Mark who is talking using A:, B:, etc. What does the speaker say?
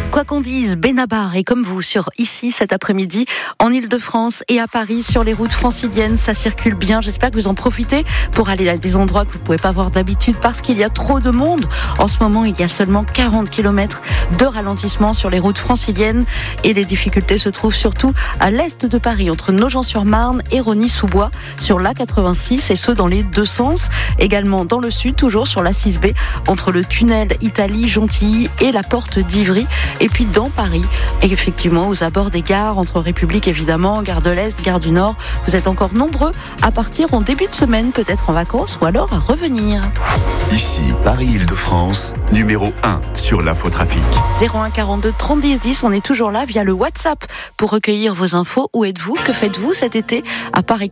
A: Quoi qu'on dise, Benabar est comme vous sur ici cet après-midi en Ile-de-France et à Paris sur les routes franciliennes. Ça circule bien. J'espère que vous en profitez pour aller à des endroits que vous ne pouvez pas voir d'habitude parce qu'il y a trop de monde. En ce moment, il y a seulement 40 km de ralentissement sur les routes franciliennes et les difficultés se trouvent surtout à l'est de Paris, entre Nogent-sur-Marne et Rosny-sous-Bois, sur l'A86 et ce dans les deux sens. Également dans le sud, toujours sur la 6B, entre le tunnel Italie-Gentilly et la porte d'Ivry. Et puis dans Paris, effectivement, aux abords des gares, entre République évidemment, Gare de l'Est, Gare du Nord, vous êtes encore nombreux à partir en début de semaine, peut-être en vacances ou alors à revenir.
B: Ici, Paris-Île-de-France, numéro 1 sur l'infotrafic.
A: 01 42 30 10 10, on est toujours là via le WhatsApp pour recueillir vos infos. Où êtes-vous? Que faites-vous cet été à Paris?